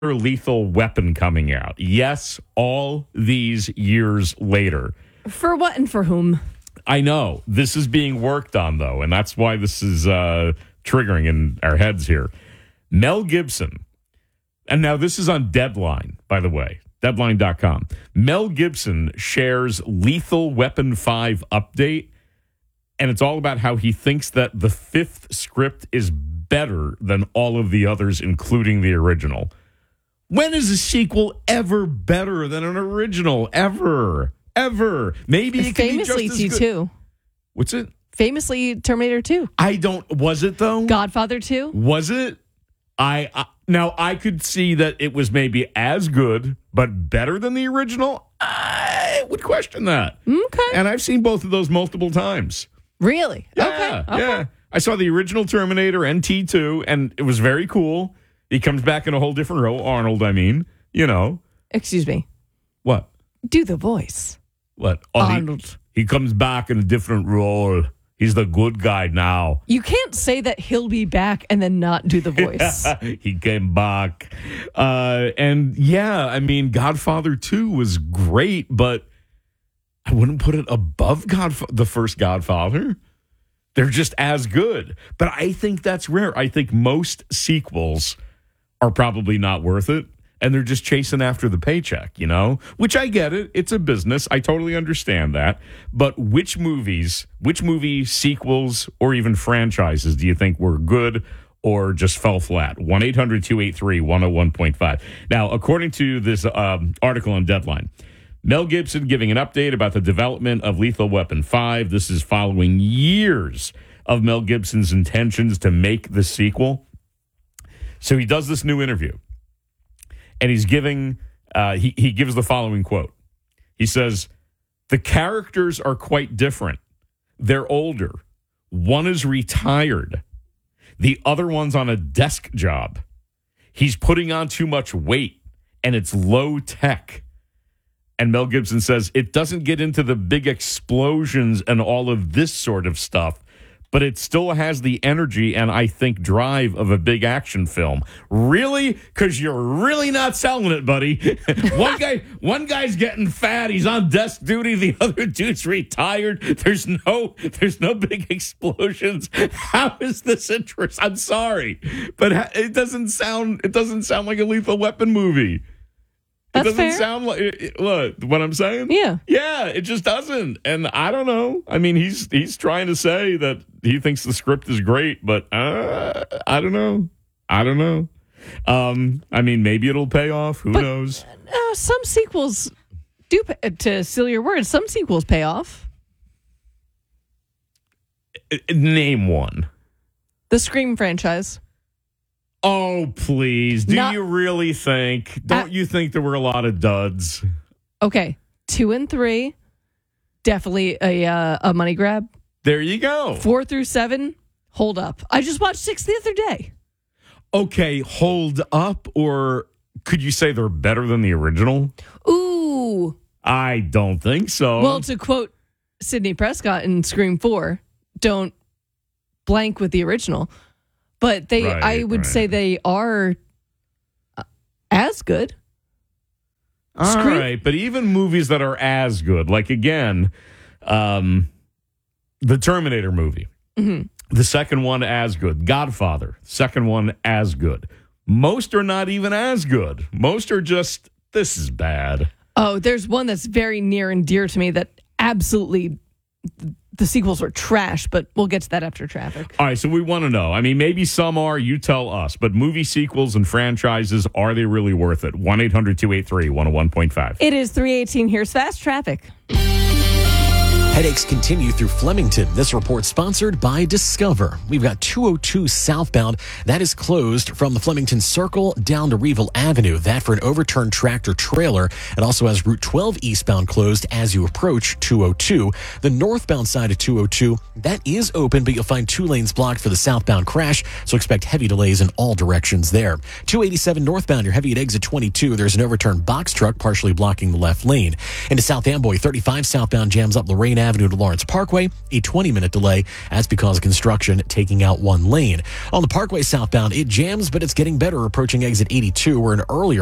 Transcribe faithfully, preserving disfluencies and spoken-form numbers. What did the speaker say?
Lethal Weapon coming out. Yes, all these years later. For what and for whom? I know. This is being worked on, though, and that's why this is uh, triggering in our heads here. Mel Gibson, and now this is on Deadline, by the way, deadline dot com. Mel Gibson shares Lethal Weapon five update, and it's all about how he thinks that the fifth script is better than all of the others, including the original. When is a sequel ever better than an original? Ever. Ever. Maybe it could Famously be just T as good. two. What's it? Famously Terminator two. I don't... Was it, though? Godfather two. Was it? I, I Now, I could see that it was maybe as good, but better than the original. I would question that. Okay. And I've seen both of those multiple times. Really? Yeah, okay. okay. Yeah. I saw the original Terminator and T two, and it was very cool. He comes back in a whole different role. Arnold, I mean. You know. Excuse me. What? Do the voice. What? Oh, Arnold. He, he comes back in a different role. He's the good guy now. You can't say that he'll be back and then not do the voice. He came back. Uh, and yeah, I mean, Godfather two was great, but I wouldn't put it above Godf- the first Godfather. They're just as good. But I think that's rare. I think most sequels are probably not worth it. And they're just chasing after the paycheck, you know, which I get it. It's a business. I totally understand that. But which movies, which movie sequels or even franchises do you think were good or just fell flat? one eight hundred two eight three one oh one point five. Now, according to this um, article on Deadline, Mel Gibson giving an update about the development of Lethal Weapon five. This is following years of Mel Gibson's intentions to make the sequel. So he does this new interview. And he's giving, uh, he, he gives the following quote. He says, the characters are quite different. They're older. One is retired. The other one's on a desk job. He's putting on too much weight, and it's low tech. And Mel Gibson says, it doesn't get into the big explosions and all of this sort of stuff, but it still has the energy and, I think, drive of a big action film. Really? Because you're really not selling it, buddy. one guy, one guy's getting fat. He's on desk duty. The other dude's retired. There's no, there's no big explosions. How is this interesting? I'm sorry, but it doesn't sound. It doesn't sound like a Lethal Weapon movie. That's it doesn't fair. sound like it, what what I'm saying. Yeah, yeah, it just doesn't. And I don't know. I mean, he's he's trying to say that he thinks the script is great, but uh, I don't know. I don't know. Um, I mean, maybe it'll pay off. Who but, knows? Uh, some sequels do. Pay, to steal your words, some sequels pay off. Name one. The Scream franchise. Oh, please. Do Not, you really think? Don't uh, you think there were a lot of duds? Okay. Two and three, definitely a uh, a money grab. There you go. Four through seven, hold up. I just watched six the other day. Okay, hold up, or could you say they're better than the original? Ooh. I don't think so. Well, to quote Sidney Prescott in Scream four, don't blank with the original. But they, right, I would right. say they are uh, as good. All Scream? right, but even movies that are as good, like again, um, the Terminator movie, Mm-hmm. the second one as good. Godfather, second one as good. Most are not even as good. Most are just, this is bad. Oh, there's one that's very near and dear to me that absolutely the sequels were trash, but we'll get to that after traffic. All right, so we want to know. I mean, maybe some are, you tell us, but movie sequels and franchises, are they really worth it? one eight hundred two eight three one oh one point five. It is three eighteen. Here's fast traffic. Headaches continue through Flemington. This report sponsored by Discover. We've got two oh two southbound. That is closed from the Flemington Circle down to Reeville Avenue. That for an overturned tractor trailer. It also has Route twelve eastbound closed as you approach two oh two. The northbound side of two oh two, that is open, but you'll find two lanes blocked for the southbound crash, so expect heavy delays in all directions there. two eighty-seven northbound, you're heavy at exit twenty-two. There's an overturned box truck partially blocking the left lane. Into South Amboy, thirty-five southbound jams up Lorraine Avenue to Lawrence Parkway, a twenty minute delay. That's because of construction taking out one lane. On the Parkway southbound, it jams, but it's getting better approaching exit eighty-two, where an earlier